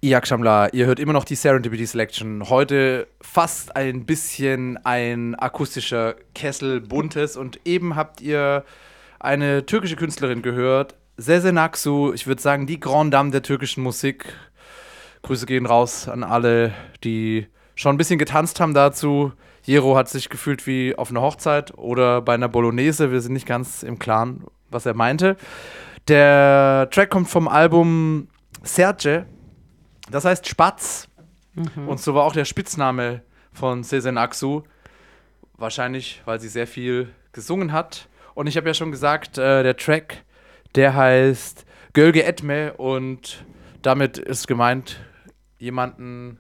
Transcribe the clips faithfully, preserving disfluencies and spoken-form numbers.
Ja, Shamla, ihr hört immer noch die Serendipity Selection. Heute fast ein bisschen ein akustischer Kessel, buntes. Und eben habt ihr eine türkische Künstlerin gehört, Sezen Aksu. Ich würde sagen, die Grande Dame der türkischen Musik. Grüße gehen raus an alle, die schon ein bisschen getanzt haben dazu. Jero hat sich gefühlt wie auf einer Hochzeit oder bei einer Bolognese. Wir sind nicht ganz im Klaren, was er meinte. Der Track kommt vom Album Serce. Das heißt Spatz. Mhm. Und so war auch der Spitzname von Sezen Aksu. Wahrscheinlich, weil sie sehr viel gesungen hat. Und ich habe ja schon gesagt, äh, der Track, der heißt Gölge Etme. Und damit ist gemeint, jemanden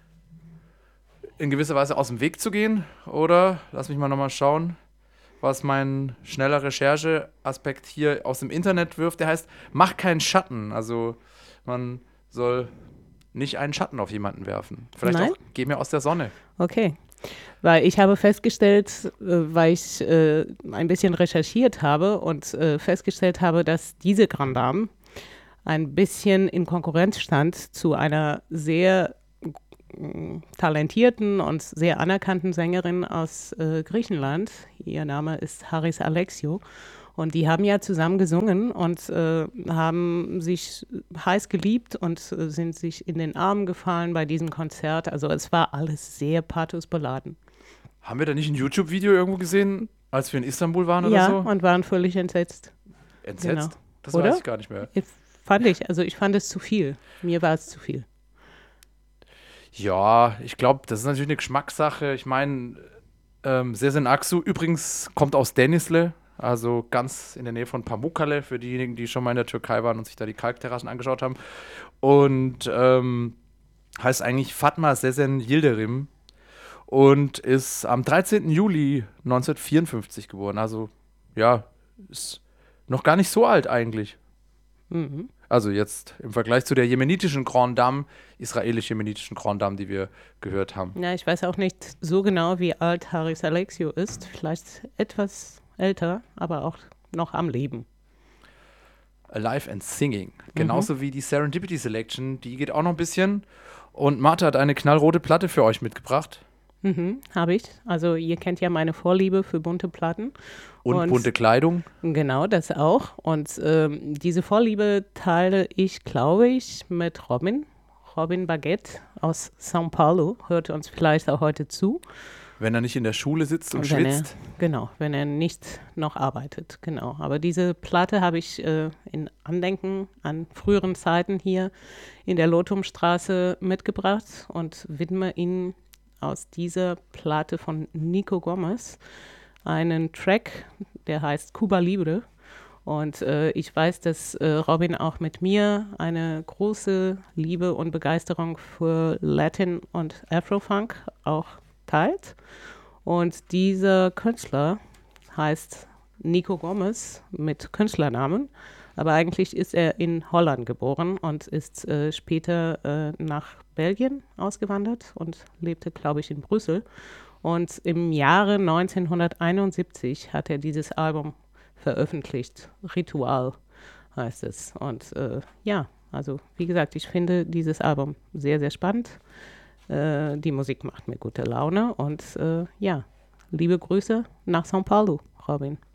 in gewisser Weise aus dem Weg zu gehen. Oder, lass mich mal nochmal schauen, was mein schneller Rechercheaspekt hier aus dem Internet wirft. Der heißt, mach keinen Schatten. Also man soll nicht einen Schatten auf jemanden werfen. Vielleicht Nein? auch, geh mir aus der Sonne. Okay. Weil ich habe festgestellt, äh, weil ich äh, ein bisschen recherchiert habe und äh, festgestellt habe, dass diese Grande Dame ein bisschen in Konkurrenz stand zu einer sehr äh, talentierten und sehr anerkannten Sängerin aus äh, Griechenland. Ihr Name ist Haris Alexiou. Und die haben ja zusammen gesungen und äh, haben sich heiß geliebt und äh, sind sich in den Armen gefallen bei diesem Konzert. Also es war alles sehr pathosbeladen. Haben wir da nicht ein YouTube-Video irgendwo gesehen, als wir in Istanbul waren oder ja, so? Ja, und waren völlig entsetzt. Entsetzt? Genau. Das oder? weiß ich gar nicht mehr. Ich, fand ich, also ich fand es zu viel. Mir war es zu viel. Ja, ich glaube, das ist natürlich eine Geschmackssache. Ich meine, ähm, Sezen Aksu übrigens kommt aus Denizli. Also ganz in der Nähe von Pamukkale, für diejenigen, die schon mal in der Türkei waren und sich da die Kalkterrassen angeschaut haben. Und ähm, heißt eigentlich Fatma Sezen Yildirim und ist am dreizehnten Juli neunzehnhundertvierundfünfzig geboren. Also ja, ist noch gar nicht so alt eigentlich. Mhm. Also jetzt im Vergleich zu der jemenitischen Grande Dame, israelisch-jemenitischen Grande Dame, die wir gehört haben. Ja, ich weiß auch nicht so genau, wie alt Haris Alexiou ist. Vielleicht etwas älter, aber auch noch am Leben. Alive and Singing. Genauso mhm. wie die Serendipity Selection, die geht auch noch ein bisschen. Und Martha hat eine knallrote Platte für euch mitgebracht. Mhm, habe ich. Also ihr kennt ja meine Vorliebe für bunte Platten. Und, und bunte Kleidung. Genau, das auch. Und ähm, diese Vorliebe teile ich, glaube ich, mit Robin. Robin Baguette aus São Paulo. Hört uns vielleicht auch heute zu. Wenn er nicht in der Schule sitzt und, und schwitzt. Er, genau, wenn er nicht noch arbeitet, genau. Aber diese Platte habe ich äh, in Andenken an früheren Zeiten hier in der Lotumstraße mitgebracht und widme Ihnen aus dieser Platte von Nico Gomez einen Track, der heißt Cuba Libre. Und äh, ich weiß, dass äh, Robin auch mit mir eine große Liebe und Begeisterung für Latin und Afrofunk auch teilt. Und dieser Künstler heißt Nico Gomez mit Künstlernamen, aber eigentlich ist er in Holland geboren und ist äh, später äh, nach Belgien ausgewandert und lebte, glaube ich, in Brüssel. Und im Jahre neunzehnhunderteinundsiebzig hat er dieses Album veröffentlicht. Ritual heißt es. Und äh, ja, also wie gesagt, ich finde dieses Album sehr, sehr spannend. Äh, die Musik macht mir gute Laune und äh, ja, liebe Grüße nach São Paulo, Robin.